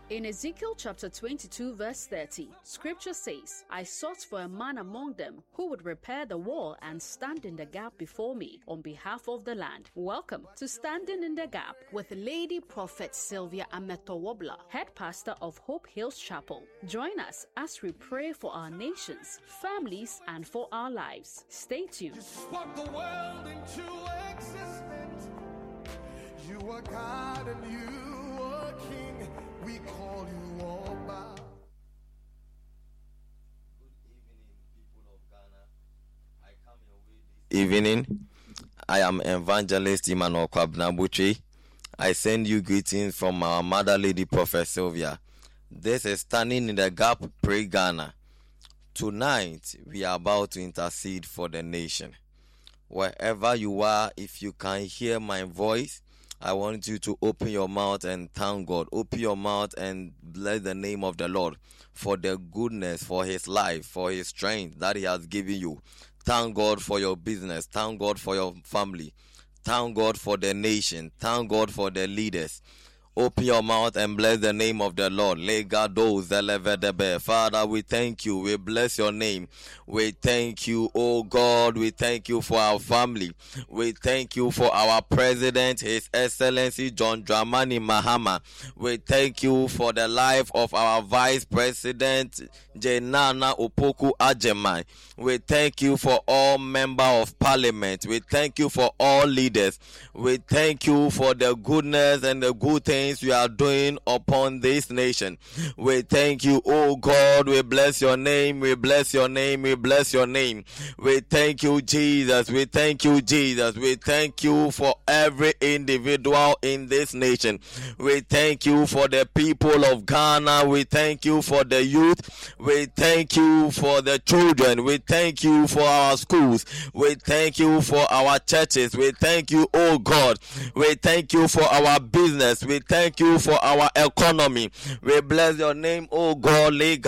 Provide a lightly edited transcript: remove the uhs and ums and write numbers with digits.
In Ezekiel chapter 22 verse 30, scripture says, I sought for a man among them who would repair the wall and stand in the gap before me on behalf of the land. Welcome to Standing in the Gap with Lady Prophet Sylvia Ameto-Wobler, head pastor of Hope Hills Chapel. Join us as we pray for our nations, families, and for our lives. Stay tuned. You spoke the world into existence. You are God and you are King. We call you Oba. Good evening, people of Ghana. I come your way this evening. I am Evangelist Emmanuel Kwabnabuchi. I send you greetings from our Mother Lady Prophet Sylvia. This is Standing in the Gap, Pray Ghana. Tonight, we are about to intercede for the nation. Wherever you are, if you can hear my voice, I want you to open your mouth and thank God. Open your mouth and bless the name of the Lord for the goodness, for his life, for his strength that he has given you. Thank God for your business. Thank God for your family. Thank God for the nation. Thank God for the leaders. Open your mouth and bless the name of the Lord. Father, we thank you. We bless your name. We thank you, oh God. We thank you for our family. We thank you for our president, His Excellency John Dramani Mahama. We thank you for the life of our vice president, Jenana Opoku Ajemai. We thank you for all members of parliament. We thank you for all leaders. We thank you for the goodness and the good things you are doing upon this nation. We thank you, oh God. We bless your name. We bless your name. We bless your name. We thank you, Jesus. We thank you, Jesus. We thank you for every individual in this nation. We thank you for the people of Ghana. We thank you for the youth. We thank you for the children. We thank you for our schools. We thank you for our churches. We thank you, oh God. We thank you for our business. We thank you for our economy. We bless your name, oh God.